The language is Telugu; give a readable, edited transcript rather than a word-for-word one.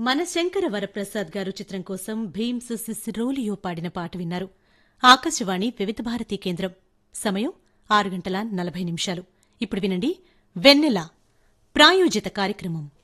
మన శంకర వరప్రసాద్ గారు చిత్రం కోసం భీమ్స్ సిసిరోలియో పాడిన పాట విన్నారు. ఆకాశవాణి వివిధ భారతీ కేంద్రం. సమయం 6:40 నిమిషాలు. ఇప్పుడు వినండి వెన్నెల ప్రాయోజిత కార్యక్రమం.